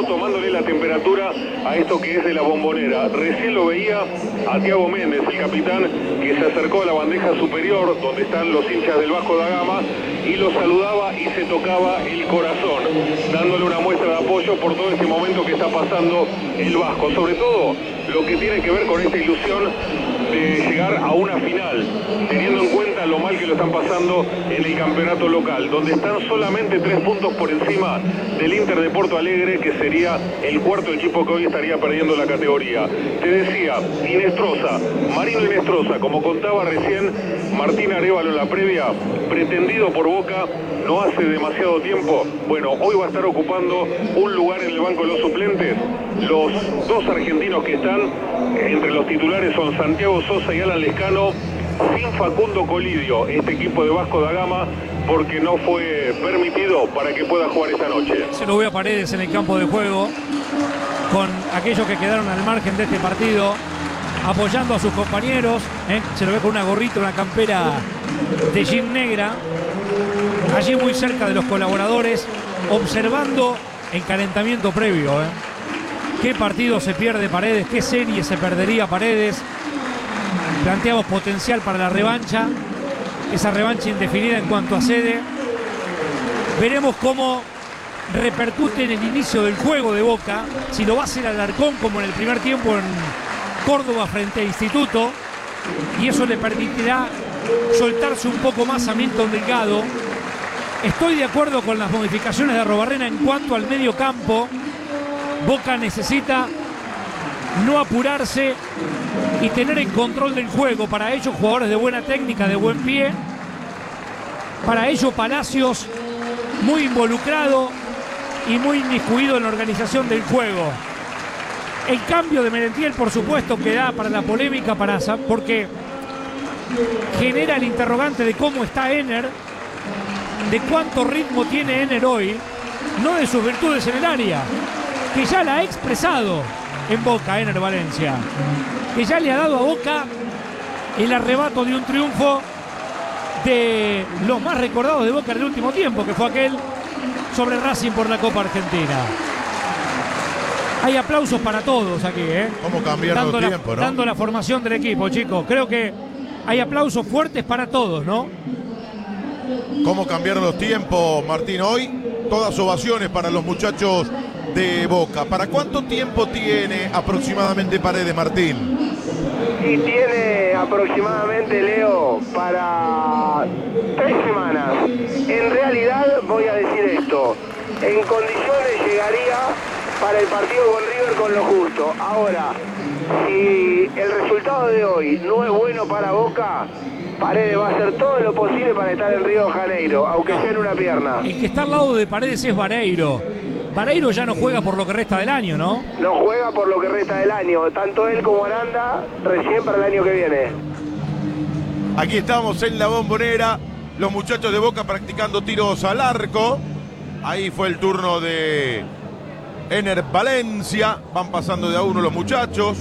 minuto tomándole la temperatura a esto que es de la Bombonera. Recién lo veía a Thiago Méndez, el capitán, que se acercó a la bandeja superior donde están los hinchas del Vasco da Gama y lo saludaba y se tocaba el corazón, dándole una muestra de apoyo por todo este momento que está pasando el Vasco, sobre todo lo que tiene que ver con esta ilusión de llegar a una final, teniendo en cuenta lo mal que lo están pasando en el campeonato local, donde están solamente 3 puntos por encima del Inter de Porto Alegre, que sería el cuarto equipo que hoy estaría perdiendo la categoría. Te decía, Inestrosa, Marino Inestrosa, como contaba recién Martín Arévalo en la previa, pretendido por Boca no hace demasiado tiempo. Bueno, hoy va a estar ocupando un lugar en el banco de los suplentes. Los dos argentinos que están entre los titulares son Santiago Sosa y Alan Lescano, sin Facundo Colidio, este equipo de Vasco da Gama, porque no fue permitido para que pueda jugar esta noche. Se lo ve a Paredes en el campo de juego, con aquellos que quedaron al margen de este partido, apoyando a sus compañeros. Se lo ve con una gorrita, una campera de jean negra, allí muy cerca de los colaboradores, observando el calentamiento previo. ¿Qué partido se pierde Paredes? ¿Qué serie se perdería Paredes? Planteamos potencial para la revancha, esa revancha indefinida en cuanto a sede. Veremos cómo repercute en el inicio del juego de Boca, si lo va a hacer Alarcón como en el primer tiempo en Córdoba frente a Instituto, y eso le permitirá soltarse un poco más a Milton Delgado. Estoy de acuerdo con las modificaciones de Arrobarrena en cuanto al medio campo. Boca necesita no apurarse y tener el control del juego. Para ello, jugadores de buena técnica, de buen pie. Para ello, Palacios muy involucrado y muy inmiscuido en la organización del juego. El cambio de Merentiel, por supuesto, que da para la polémica, porque genera el interrogante de cómo está Ener, de cuánto ritmo tiene Ener hoy, no de sus virtudes en el área, que ya la ha expresado en Boca, Ener Valencia, que ya le ha dado a Boca el arrebato de un triunfo de los más recordados de Boca en el último tiempo, que fue aquel sobre Racing por la Copa Argentina. Hay aplausos para todos aquí, ¿Cómo cambiaron los tiempos, no? Dando la formación del equipo, chicos. Creo que hay aplausos fuertes para todos, ¿no? ¿Cómo cambiaron los tiempos, Martín? Hoy todas ovaciones para los muchachos de Boca. ¿Para cuánto tiempo tiene aproximadamente Paredes, Martín? Y tiene aproximadamente, Leo, para 3 semanas. En realidad, voy a decir esto, en condiciones llegaría para el partido con River con lo justo. Ahora, si el resultado de hoy no es bueno para Boca, Paredes va a hacer todo lo posible para estar en Río de Janeiro, aunque sea en una pierna. El que está al lado de Paredes es Vareiro. Vareiro ya no juega por lo que resta del año, ¿no? No juega por lo que resta del año, tanto él como Aranda, recién para el año que viene. Aquí estamos en la Bombonera, los muchachos de Boca practicando tiros al arco. Ahí fue el turno de Ener Valencia. Van pasando de a uno los muchachos.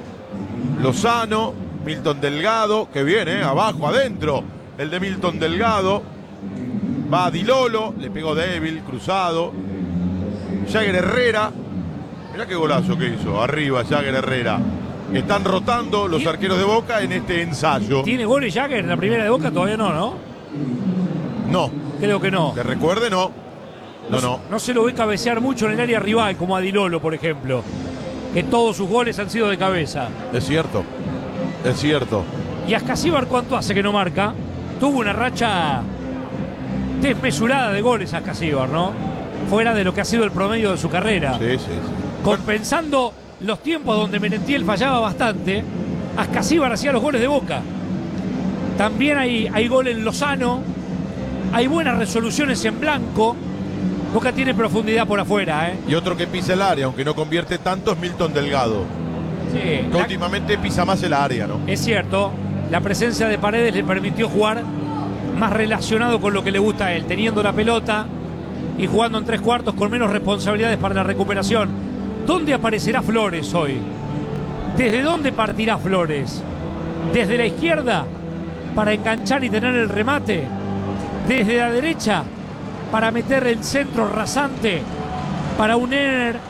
Lozano, Milton Delgado, que viene, abajo, adentro. El de Milton Delgado. Va Di Lolo, le pegó débil, cruzado. Jagger Herrera. Mirá qué golazo que hizo. Arriba, Jagger Herrera. Están rotando los arqueros de Boca en este ensayo. ¿Tiene goles Jagger en la primera de Boca? Todavía no, ¿no? No. Creo que no. Que recuerde, no. No se lo ve cabecear mucho en el área rival, como a Di Lolo, por ejemplo. Que todos sus goles han sido de cabeza. Es cierto. Es cierto. Y Ascasíbar, ¿cuánto hace que no marca? Tuvo una racha desmesurada de goles Ascasíbar, ¿no? Fuera de lo que ha sido el promedio de su carrera. Sí. Compensando los tiempos donde Merentiel fallaba bastante, Ascasíbar hacía los goles de Boca. También hay gol en Lozano, hay buenas resoluciones en Blanco. Boca tiene profundidad por afuera, Y otro que pisa el área, aunque no convierte tanto, es Milton Delgado. Sí, Que últimamente pisa más el área, ¿no? es cierto, la presencia de Paredes le permitió jugar más relacionado con lo que le gusta a él, teniendo la pelota y jugando en 3/4 con menos responsabilidades para la recuperación. ¿Dónde aparecerá Flores hoy? ¿Desde dónde partirá Flores? ¿Desde la izquierda para enganchar y tener el remate? ¿Desde la derecha para meter el centro rasante para un Ener